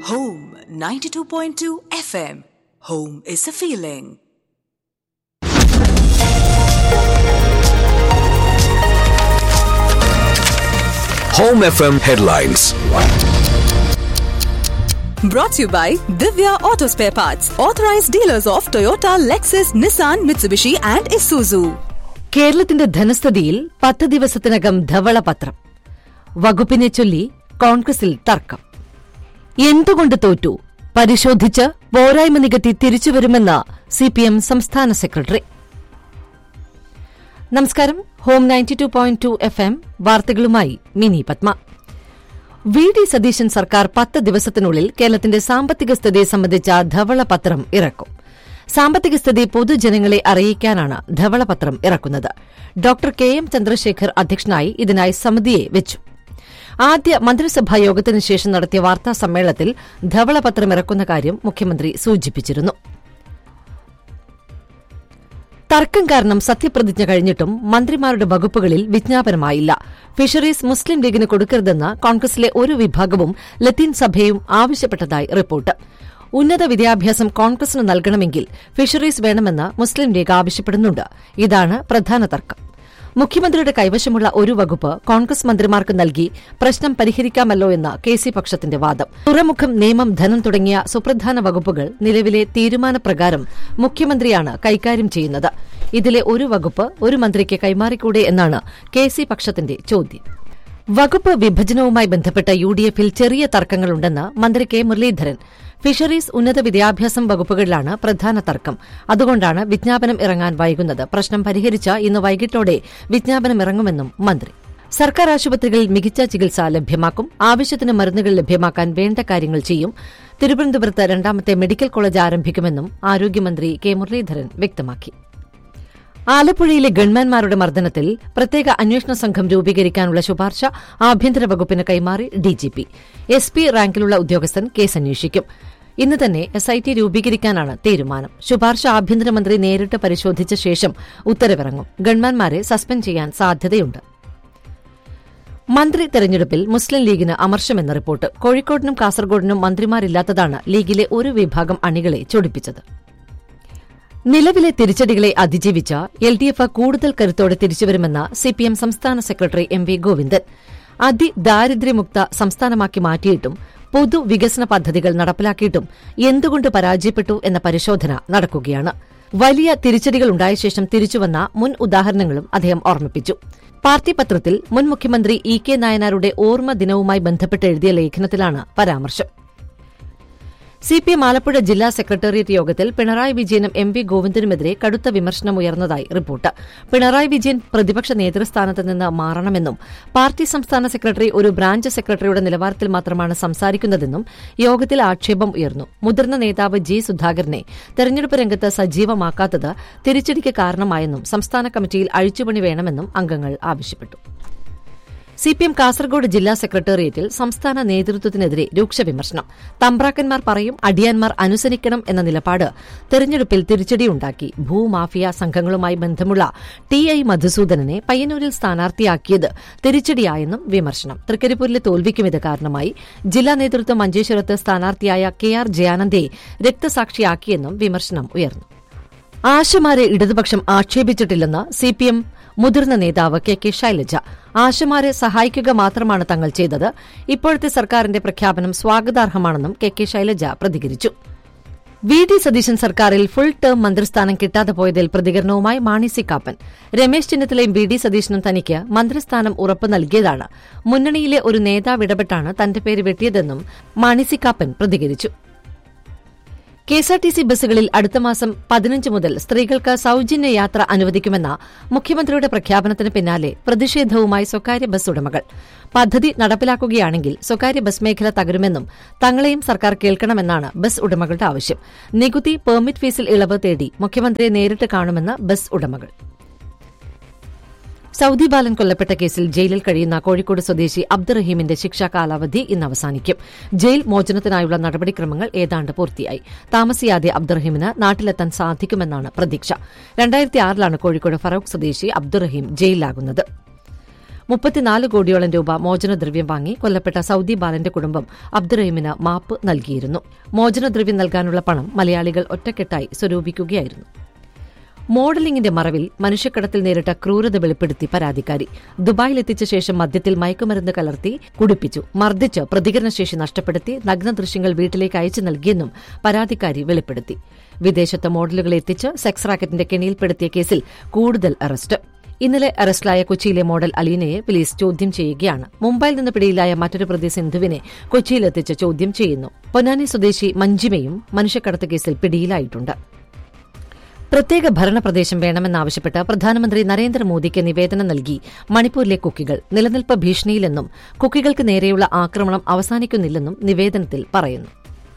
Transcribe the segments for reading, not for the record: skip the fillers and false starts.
Home 92.2 FM. Home is a feeling. Home FM headlines. Brought to you by Divya Auto Spare Parts, authorized dealers of Toyota, Lexus, Nissan, Mitsubishi and Isuzu. കേരളത്തിന്റെ ധനസ്ഥിതിയിൽ 10 ദിവസത്തിനകം ധവളപത്രം. വകുപ്പിനെ ചൊല്ലി കോൺഗ്രസിൽ തർക്കം. എന്തുകൊണ്ട് തോറ്റു? പരിശോധിച്ച് പോരായ്മ നികത്തി തിരിച്ചുവരുമെന്ന് സിപിഎം സംസ്ഥാന സെക്രട്ടറി. നമസ്കാരം. ഹോം 92.2 FM വാർത്തകളുമായി mini Padma. V D Satheesan സർക്കാർ 10 ദിവസത്തിനുള്ളിൽ കേരളത്തിന്റെ സാമ്പത്തിക സ്ഥിതി സംബന്ധിച്ച ധവളപത്രം ഇറക്കും. സാമ്പത്തിക സ്ഥിതി പൊതുജനങ്ങളെ അറിയിക്കാനാണ് ധവളപത്രം ഇറക്കുന്നത്. ഡോക്ടർ കെ എം ചന്ദ്രശേഖർ അധ്യക്ഷനായി ഇതിനായി സമിതിയെ വെച്ചു. ആദ്യ മന്ത്രിസഭാ യോഗത്തിനു ശേഷം നടത്തിയ വാർത്താ സമ്മേളനത്തിൽ ധവളപത്രം ഇറക്കുന്ന കാര്യം മുഖ്യമന്ത്രി സൂചിപ്പിച്ചിരുന്നു. തർക്കം കാരണം സത്യപ്രതിജ്ഞ കഴിഞ്ഞിട്ടും മന്ത്രിമാരുടെ വകുപ്പുകളിൽ വിജ്ഞാപനമായില്ല. ഫിഷറീസ് മുസ്ലിം ലീഗിന് കൊടുക്കരുതെന്ന് കോൺഗ്രസിലെ ഒരു വിഭാഗവും ലത്തീൻ സഭയും ആവശ്യപ്പെട്ടതായി റിപ്പോർട്ട്. ഉന്നത വിദ്യാഭ്യാസം കോൺഗ്രസിന് നൽകണമെങ്കിൽ ഫിഷറീസ് വേണമെന്ന് മുസ്ലിം ലീഗ് ആവശ്യപ്പെടുന്നുണ്ട്. ഇതാണ് പ്രധാന തർക്കം. മുഖ്യമന്ത്രിയുടെ കൈവശമുള്ള ഒരു വകുപ്പ് കോൺഗ്രസ് മന്ത്രിമാർക്ക് നൽകി പ്രശ്നം പരിഹരിക്കാമല്ലോ എന്ന കെ.സി. പക്ഷത്തിന്റെ വാദം. തുറമുഖം, നിയമം, ധനം തുടങ്ങിയ സുപ്രധാന വകുപ്പുകൾ നിലവിലെ തീരുമാനപ്രകാരം മുഖ്യമന്ത്രിയാണ് കൈകാര്യം ചെയ്യുന്നത്. ഇതിലെ ഒരു വകുപ്പ് ഒരു മന്ത്രിക്ക് കൈമാറിക്കൂടെ എന്നാണ് കെ.സി. പക്ഷത്തിന്റെ ചോദ്യം. വകുപ്പ് വിഭജനവുമായി ബന്ധപ്പെട്ട യുഡിഎഫിൽ ചെറിയ തർക്കങ്ങളുണ്ടെന്ന് മന്ത്രി കെ മുരളീധരൻ. ഫിഷറീസ്, ഉന്നത വിദ്യാഭ്യാസം വകുപ്പുകളിലാണ് പ്രധാന തർക്കം. അതുകൊണ്ടാണ് വിജ്ഞാപനം ഇറങ്ങാൻ വൈകുന്നത്. പ്രശ്നം പരിഹരിച്ച ഇന്ന് വൈകിട്ടോടെ വിജ്ഞാപനം ഇറങ്ങുമെന്നും മന്ത്രി. സർക്കാർ ആശുപത്രികളിൽ മികച്ച ചികിത്സ ലഭ്യമാക്കും. ആവശ്യത്തിന് മരുന്നുകൾ ലഭ്യമാക്കാൻ വേണ്ട കാര്യങ്ങൾ ചെയ്യും. തിരുവനന്തപുരത്ത് രണ്ടാമത്തെ മെഡിക്കൽ കോളേജ് ആരംഭിക്കുമെന്നും ആരോഗ്യമന്ത്രി കെ മുരളീധരൻ വ്യക്തമാക്കി. ആലപ്പുഴയിലെ ഗൺമാൻമാരുടെ മർദ്ദനത്തിൽ പ്രത്യേക അന്വേഷണ സംഘം രൂപീകരിക്കാനുള്ള ശുപാർശ ആഭ്യന്തര വകുപ്പിന് കൈമാറി ഡിജിപി. എസ്പി റാങ്കിലുള്ള ഉദ്യോഗസ്ഥൻ കേസ് അന്വേഷിക്കും. ഇന്ന് തന്നെ എസ്ഐടി രൂപീകരിക്കാനാണ് തീരുമാനം. ശുപാർശ ആഭ്യന്തരമന്ത്രി നേരിട്ട് പരിശോധിച്ച ശേഷം ഉത്തരവിറങ്ങും. ഗൺമാൻമാരെ സസ്പെൻഡ് ചെയ്യാൻ സാധ്യതയുണ്ട്. മന്ത്രി തെരഞ്ഞെടുപ്പിൽ മുസ്ലിം ലീഗിന് അമർഷമെന്ന റിപ്പോർട്ട്. കോഴിക്കോടിനും കാസർഗോഡിനും മന്ത്രിമാരില്ലാത്തതാണ് ലീഗിലെ ഒരു വിഭാഗം അണികളെ ചൊടിപ്പിച്ചത്. നിലവിലെ തിരിച്ചടികളെ അതിജീവിച്ച എൽഡിഎഫ് കൂടുതൽ കരുത്തോടെ തിരിച്ചുവരുമെന്ന് സിപിഎം സംസ്ഥാന സെക്രട്ടറി എം വി ഗോവിന്ദൻ. അതിദാരിദ്ര്യമുക്ത സംസ്ഥാനമാക്കി മാറ്റിയിട്ടും പൊതുവികസന പദ്ധതികൾ നടപ്പിലാക്കിയിട്ടും എന്തുകൊണ്ട് പരാജയപ്പെട്ടു എന്ന പരിശോധന നടക്കുകയാണ്. വലിയ തിരിച്ചടികളുണ്ടായ ശേഷം തിരിച്ചുവന്ന മുൻ ഉദാഹരണങ്ങളും അദ്ദേഹം ഓർമ്മിപ്പിച്ചു. പാർട്ടി പത്രത്തിൽ മുൻ മുഖ്യമന്ത്രി ഇ കെ നായനാരുടെ ഓർമ്മ ദിനവുമായി ബന്ധപ്പെട്ട് എഴുതിയ ലേഖനത്തിലാണ് പരാമർശം. സിപിഎം ആലപ്പുഴ ജില്ലാ സെക്രട്ടേറിയറ്റ് യോഗത്തിൽ പിണറായി വിജയനും എം വി ഗോവിന്ദനുമെതിരെ കടുത്ത വിമർശനമുയർന്നതായി റിപ്പോർട്ട്. പിണറായി വിജയൻ പ്രതിപക്ഷ നേതൃസ്ഥാനത്ത് നിന്ന് മാറണമെന്നും പാർട്ടി സംസ്ഥാന സെക്രട്ടറി ഒരു ബ്രാഞ്ച് സെക്രട്ടറിയുടെ നിലവാരത്തിൽ മാത്രമാണ് സംസാരിക്കുന്നതെന്നും യോഗത്തിൽ ആക്ഷേപം ഉയർന്നു. മുതിർന്ന നേതാവ് ജി സുധാകരനെ തെരഞ്ഞെടുപ്പ് രംഗത്ത് സജീവമാക്കാത്തത് തിരിച്ചടിക്ക് കാരണമായെന്നും സംസ്ഥാന കമ്മിറ്റിയിൽ അഴിച്ചുപണി വേണമെന്നും അംഗങ്ങൾ ആവശ്യപ്പെട്ടു. സിപിഎം കാസർഗോഡ് ജില്ലാ സെക്രട്ടേറിയറ്റിൽ സംസ്ഥാന നേതൃത്വത്തിനെതിരെ രൂക്ഷ വിമർശനം. തമ്പ്രാക്കന്മാർ പറയും, അടിയാന്മാർ അനുസരിക്കണം എന്ന നിലപാട് തെരഞ്ഞെടുപ്പിൽ തിരിച്ചടിയുണ്ടാക്കി. ഭൂമാഫിയ സംഘങ്ങളുമായി ബന്ധമുള്ള ടി.ഐ. മധുസൂദനനെ പയ്യന്നൂരിൽ സ്ഥാനാർത്ഥിയാക്കിയത് തിരിച്ചടിയായെന്നും വിമർശനം. തൃക്കരിപ്പൂരിലെ തോൽവിക്കും ഇത് കാരണമായി. ജില്ലാ നേതൃത്വം മഞ്ചേശ്വരത്ത് സ്ഥാനാർത്ഥിയായ കെ.ആർ. ജയാനന്ദയെ രക്തസാക്ഷിയാക്കിയെന്നും വിമർശനം ഉയർന്നു. ആശമാരെ ഇടതുപക്ഷം ആക്ഷേപിച്ചിട്ടില്ലെന്ന് സിപിഎം മുതിർന്ന നേതാവ് കെ ശൈലജ. ആശമാരെ സഹായിക്കുക മാത്രമാണ് തങ്ങൾ ചെയ്തത്. ഇപ്പോഴത്തെ സർക്കാരിന്റെ പ്രഖ്യാപനം സ്വാഗതാർഹമാണെന്നും കെ ശൈലജ പ്രതികരിച്ചു. വി ഡി സതീശൻ സർക്കാരിൽ ഫുൾ ടേം മന്ത്രിസ്ഥാനം കിട്ടാതെ പോയതിൽ പ്രതികരണവുമായി മാണി സി കാപ്പൻ. രമേശ് ചെന്നിത്തലയും വി ഡി സതീശനും തനിക്ക് മന്ത്രിസ്ഥാനം ഉറപ്പ് നൽകിയതാണ്. മുന്നണിയിലെ ഒരു നേതാവ് ഇടപെട്ടാണ് തന്റെ പേര് വെട്ടിയതെന്നും മാണി സി കാപ്പൻ പ്രതികരിച്ചു. കെഎസ്ആർടിസി ബസ്സുകളിൽ അടുത്ത മാസം 15 മുതൽ സ്ത്രീകൾക്ക് സൌജന്യ യാത്ര അനുവദിക്കുമെന്ന മുഖ്യമന്ത്രിയുടെ പ്രഖ്യാപനത്തിന് പിന്നാലെ പ്രതിഷേധവുമായി സ്വകാര്യ ബസ് ഉടമകൾ. പദ്ധതി നടപ്പിലാക്കുകയാണെങ്കിൽ സ്വകാര്യ ബസ് മേഖല തകരുമെന്നും തങ്ങളെയും സർക്കാർ കേൾക്കണമെന്നാണ് ബസ് ഉടമകളുടെ ആവശ്യം. നികുതി, പെർമിറ്റ് ഫീസിൽ ഇളവ് തേടി മുഖ്യമന്ത്രിയെ നേരിട്ട് കാണുമെന്ന് ബസ് ഉടമകൾ. സൌദി ബാലൻ കൊല്ലപ്പെട്ട കേസിൽ ജയിലിൽ കഴിയുന്ന കോഴിക്കോട് സ്വദേശി അബ്ദുറഹീമിന്റെ ശിക്ഷാ കാലാവധി ഇന്ന് അവസാനിക്കും. ജയിൽ മോചനത്തിനായുള്ള നടപടിക്രമങ്ങൾ ഏതാണ്ട് പൂർത്തിയായി. താമസിയാതെ അബ്ദുറഹീമിന് നാട്ടിലെത്താൻ സാധിക്കുമെന്നാണ് പ്രതീക്ഷ. 2006 കോഴിക്കോട് ഫറോക്ക് സ്വദേശി അബ്ദുറഹീം ജയിലിലാകുന്നത്. 34 കോടിയോളം രൂപ മോചനദ്രവ്യം വാങ്ങി കൊല്ലപ്പെട്ട സൌദി ബാലന്റെ കുടുംബം അബ്ദുറഹീമിന് മാപ്പ് നൽകിയിരുന്നു. മോചനദ്രവ്യം നൽകാനുള്ള പണം മലയാളികൾ ഒറ്റക്കെട്ടായി സ്വരൂപിക്കുകയായിരുന്നു. മോഡലിംഗിന്റെ മറവിൽ മനുഷ്യക്കടത്തിൽ നേരിട്ട ക്രൂരത വെളിപ്പെടുത്തി പരാതിക്കാരി. ദുബായിലെത്തിച്ച ശേഷം മദ്യത്തിൽ മയക്കുമരുന്ന് കലർത്തി കുടിപ്പിച്ചു, മർദ്ദിച്ച് പ്രതികരണശേഷി നഷ്ടപ്പെടുത്തി നഗ്നദൃശ്യങ്ങൾ വീട്ടിലേക്ക് അയച്ചു നൽകിയെന്നും പരാതിക്കാരി വെളിപ്പെടുത്തി. വിദേശത്ത് മോഡലുകളെ എത്തിച്ച് സെക്സ് റാക്കറ്റിന്റെ കെണിയിൽപ്പെടുത്തിയ കേസിൽ കൂടുതൽ അറസ്റ്റ്. ഇന്നലെ അറസ്റ്റിലായ കൊച്ചിയിലെ മോഡൽ അലീനയെ പോലീസ് ചോദ്യം ചെയ്യുകയാണ്. മുംബൈയിൽ നിന്ന് പിടിയിലായ മറ്റൊരു പ്രതി സിന്ധുവിനെ കൊച്ചിയിലെത്തിച്ച് ചോദ്യം ചെയ്യുന്നു. പൊന്നാനി സ്വദേശി മഞ്ജിമയും മനുഷ്യക്കടത്ത് കേസിൽ പിടിയിലായിട്ടുണ്ട്. പ്രത്യേക ഭരണപ്രദേശം വേണമെന്നാവശ്യപ്പെട്ട് പ്രധാനമന്ത്രി നരേന്ദ്രമോദിക്ക് നിവേദനം നൽകി മണിപ്പൂരിലെ കുക്കികൾ. നിലനിൽപ്പ് ഭീഷണിയിലെന്നും കുക്കികൾക്ക് നേരെയുള്ള ആക്രമണം അവസാനിക്കുന്നില്ലെന്നും നിവേദനത്തിൽ പറയുന്നു.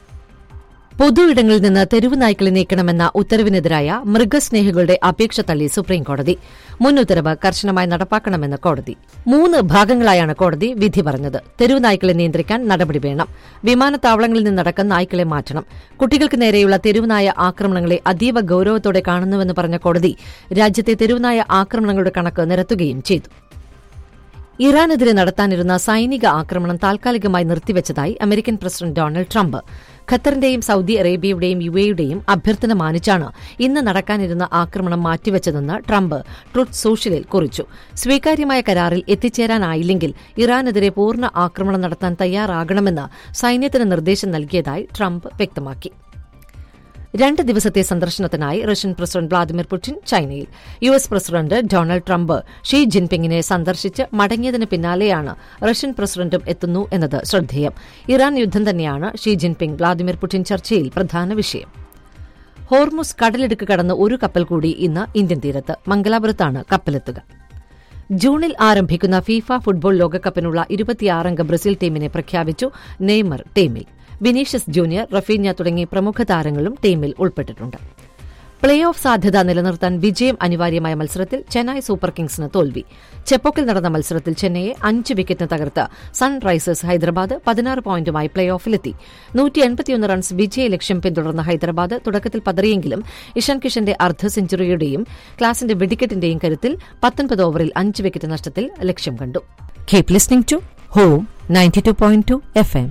പൊതു ഇടങ്ങളിൽ നിന്ന് തെരുവ് നായ്ക്കളെ നീക്കണമെന്ന ഉത്തരവിനെതിരായ മൃഗസ്നേഹികളുടെ അപേക്ഷ തള്ളി സുപ്രീംകോടതി. മുൻ ഉത്തരവ് കർശനമായി നടപ്പാക്കണമെന്ന് കോടതി. 3 ഭാഗങ്ങളായാണ് കോടതി വിധി പറഞ്ഞത്. തെരുവ് നായ്ക്കളെ നിയന്ത്രിക്കാൻ നടപടി വേണം. വിമാനത്താവളങ്ങളിൽ നിന്നടക്കം നായ്ക്കളെ മാറ്റണം. കുട്ടികൾക്ക് നേരെയുള്ള തെരുവുനായ ആക്രമണങ്ങളെ അതീവ ഗൌരവത്തോടെ കാണുന്നുവെന്ന് പറഞ്ഞ കോടതി രാജ്യത്തെ തെരുവുനായ ആക്രമണങ്ങളുടെ കണക്ക് നിരത്തുകയും ചെയ്തു. ഇറാനെതിരെ നടത്താനിരുന്ന സൈനിക ആക്രമണം താൽക്കാലികമായി നിർത്തിവച്ചതായി American president Donald Trump. ഖത്തറിന്റെയും Saudi അറേബ്യയുടെയും യുഎഇയുടെയും അഭ്യർത്ഥന മാനിച്ചാണ് ഇന്ന് നടക്കാനിരുന്ന ആക്രമണം മാറ്റിവച്ചതെന്ന് ട്രംപ് ട്രൂത്ത് സോഷ്യലിൽ കുറിച്ചു. സ്വീകാര്യമായ കരാറിൽ എത്തിച്ചേരാനായില്ലെങ്കിൽ ഇറാനെതിരെ പൂർണ്ണ ആക്രമണം നടത്താൻ തയ്യാറാകണമെന്ന് സൈന്യത്തിന് നിർദ്ദേശം നൽകിയതായി ട്രംപ് വ്യക്തമാക്കി. 2 ദിവസത്തെ സന്ദർശനത്തിനായി റഷ്യൻ പ്രസിഡന്റ് വ്ളാദിമിർ പുടിൻ ചൈനയിൽ. US president Donald Trump she ജിൻപിങ്ങിനെ സന്ദർശിച്ച് മടങ്ങിയതിന് പിന്നാലെയാണ് റഷ്യൻ പ്രസിഡന്റും എത്തുന്നു എന്നത് ശ്രദ്ധേയം. ഇറാൻ യുദ്ധം തന്നെയാണ് ഷീ ജിൻപിങ് വ്ളാദിമിർ പുടിൻ ചർച്ചയിൽ പ്രധാന വിഷയം. ഹോർമുസ് കടലിടുക്ക് കടന്ന് ഒരു കപ്പൽ കൂടി ഇന്ന് ഇന്ത്യൻ തീരത്ത്. മംഗലാപുരത്താണ് കപ്പലെത്തുക. ജൂണിൽ ആരംഭിക്കുന്ന ഫിഫ ഫുട്ബോൾ ലോകകപ്പിനുള്ള 26-അംഗ ബ്രസീൽ ടീമിനെ പ്രഖ്യാപിച്ചു. നെയ്മർ ടീമിൽ. വിനീഷ്യസ് ജൂനിയർ, റഫീഞ്ഞ തുടങ്ങി പ്രമുഖ താരങ്ങളും ടീമിൽ ഉൾപ്പെട്ടിട്ടുണ്ട്. പ്ലേ ഓഫ് സാധ്യത നിലനിർത്താൻ വിജയം അനിവാര്യമായ മത്സരത്തിൽ ചെന്നൈ സൂപ്പർ കിങ്സിന് തോൽവി. ചെപ്പോക്കിൽ നടന്ന മത്സരത്തിൽ ചെന്നൈയെ 5 വിക്കറ്റിന് തകർത്ത് സൺറൈസേഴ്സ് ഹൈദരാബാദ് 16 പോയിന്റുമായി പ്ലേ ഓഫിലെത്തി. 181 റൺസ് വിജയലക്ഷ്യം പിന്തുടർന്ന ഹൈദരാബാദ് തുടക്കത്തിൽ പതറിയെങ്കിലും ഇഷാൻ കിഷന്റെ അർദ്ധ സെഞ്ചുറിയുടെയും ക്ലാസിന്റെ വെടിക്കെട്ടിന്റെയും കരുത്തിൽ 19 ഓവറിൽ 5 വിക്കറ്റ് നഷ്ടത്തിൽ ലക്ഷ്യം കണ്ടു. Keep listening to home 92.2 FM.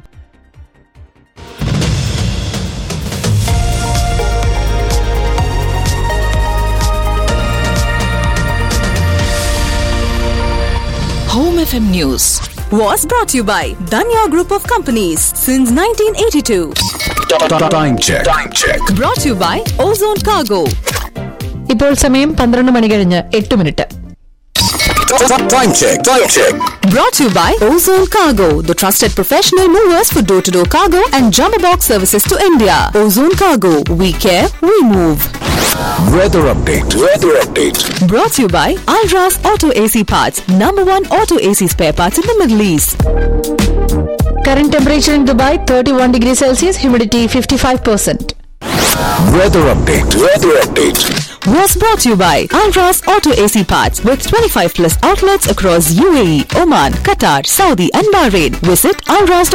Home FM News was brought to you by Danya Group of Companies since 1982. Time check. Brought to you by Ozone Cargo. ഇപ്പോൾ സമയം 12 മണി കഴിഞ്ഞ് 8 minute. Time check. Brought to you by Ozone Cargo, the trusted professional movers for door-to-door cargo and jumbo box services to India. Ozone Cargo, we care, we move. Weather update. Brought to you by Alras Auto AC Parts, #1 auto AC spare parts in the Middle East. Current temperature in Dubai 31 degrees Celsius, humidity 55%. Weather update. Was brought to you by Alras Auto AC Parts with 25+ outlets across UAE, Oman, Qatar, Saudi and Bahrain. Visit alras.com.